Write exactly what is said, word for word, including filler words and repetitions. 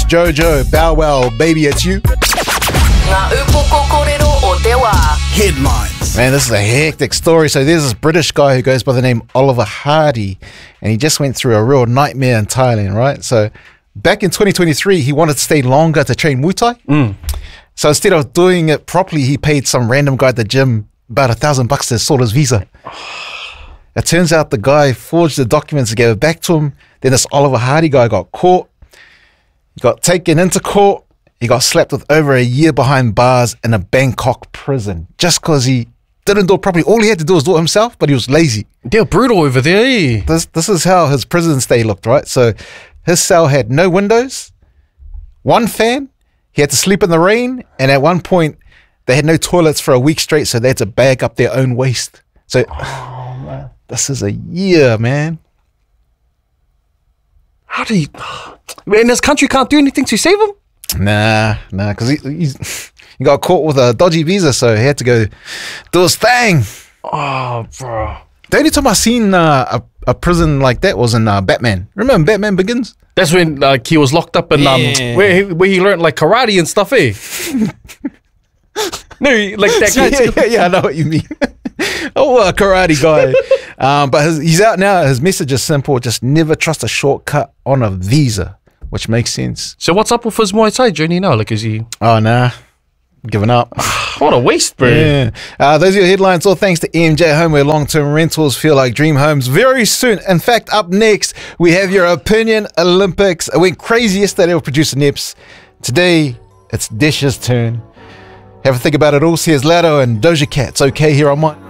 Jojo, Bow Wow, Baby It's You. Headlines. Man, this is a hectic story. So there's this British guy who goes by the name Oliver Hardy, and he just went through a real nightmare in Thailand, right? So back in twenty twenty-three, he wanted to stay longer to train Muay Thai. Mm. So instead of doing it properly, he paid some random guy at the gym about a thousand bucks to sort his visa. It turns out the guy forged the documents and gave it back to him. Then this Oliver Hardy guy got caught. He got taken into court. He got slapped with over a year behind bars in a Bangkok prison just because he didn't do it properly. All he had to do was do it himself, but he was lazy. They're brutal over there, eh? This, this is how his prison stay looked, right? So his cell had no windows, one fan. He had to sleep in the rain. And at one point, they had no toilets for a week straight, so they had to bag up their own waste. So Oh, man. this is a year, man. How do you... Man, this country can't do anything to save him? Nah, nah, because he, he's, he got caught with a dodgy visa, so he had to go do his thing. Oh, bro. The only time I seen uh, a, a prison like that was in uh, Batman. Remember Batman Begins? That's when like he was locked up in Yeah. um where he, where he learned like karate and stuff, eh? No, like that guy. yeah, yeah, yeah, I know what you mean. Oh, a karate guy. um, but his, he's out now. His message is simple. Just never trust a shortcut on a visa, which makes sense. So what's up with his Muay Thai journey now? Like, is he... Oh, nah. Giving up. What a waste, bro. Yeah. Uh, those are your headlines. All thanks to E M J Home, where long-term rentals feel like dream homes very soon. In fact, up next, we have your Opinion Olympics. It went crazy yesterday with producer Nips. Today, it's Desh's turn. Have a think about it all. Here's Lado and Doja Cat. It's okay here on my...